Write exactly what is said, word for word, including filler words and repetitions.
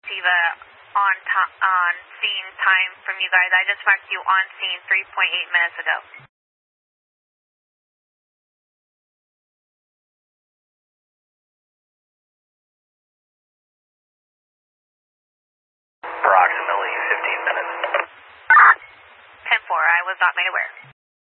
receive a on, on scene time from you guys. I just marked you on scene three point eight minutes ago. Approximately fifteen minutes. ten four, I was not made aware.